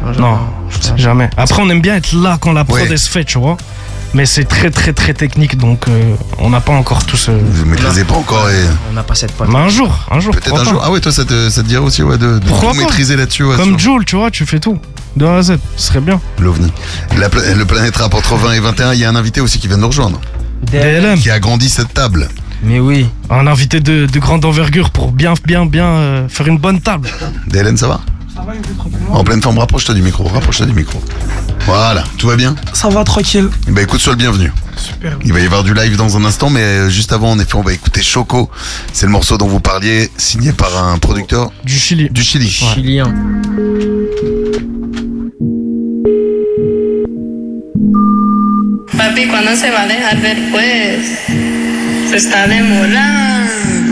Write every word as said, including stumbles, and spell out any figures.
Non, jamais. Après, on aime bien être là quand la prod Ouais. est se fait, tu vois. Mais c'est très très très technique, donc euh, on n'a pas encore tout ce... Vous maîtrisez pas encore et On n'a pas cette pote. Mais un jour, un jour. peut-être pourquoi un pas. jour. Ah ouais, toi ça te, ça te dirait aussi ouais, de, de Pourquoi tout pas maîtriser là-dessus. Ouais, Comme sur Joule, tu vois, tu fais tout. De A à Z, ce serait bien. l'OVNI. La pla- le Planète Rap entre vingt et vingt et un, il y a un invité aussi qui vient de nous rejoindre, D L M, qui a agrandi cette table. Mais oui. un invité de, de grande envergure pour bien, bien, bien euh, faire une bonne table. D L M, ça va? Ça va, tranquillement. En pleine forme, rapproche-toi du micro, rapproche-toi du micro. Voilà, tout va bien? Ça va, tranquille. Eh ben écoute, sois le bienvenu. Super. Il va y avoir du live dans un instant, mais euh, juste avant, en effet, on va écouter Choco. C'est le morceau dont vous parliez, signé par un producteur Du Chili. du Chili. Chilien. Papi, cuando se va a dejar ver, pues se está demorando.